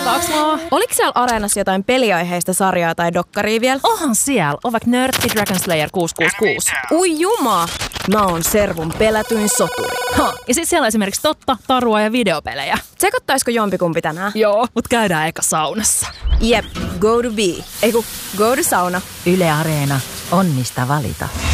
Saaks mä? Oliko siellä Areenassa jotain peliaiheista sarjaa tai dokkaria vielä? Onhan siellä. On vaikka Nörtti Dragon Slayer 666. Ui juma! Mä oon Servun pelätyin soturi. Ja sit siellä on esimerkiksi totta, tarua ja videopelejä. Tsekattaisiko jompikumpi tänään? Joo, mut käydään eka saunassa. Jep, go to be. Eiku, go to sauna. Yle Areena. On mistä valita.